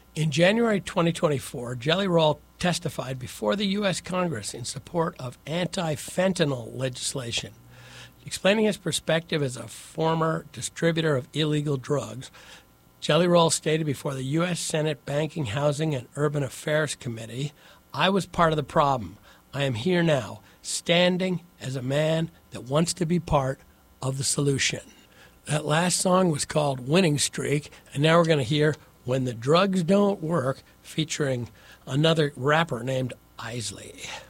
In January 2024, Jelly Roll testified before the U.S. Congress in support of anti-fentanyl legislation. Explaining his perspective as a former distributor of illegal drugs, Jelly Roll stated before the U.S. Senate Banking, Housing, and Urban Affairs Committee, "I was part of the problem. I am here now, standing as a man that wants to be part of the solution." That last song was called Winning Streak, and now we're going to hear When the Drugs Don't Work, featuring another rapper named Isley.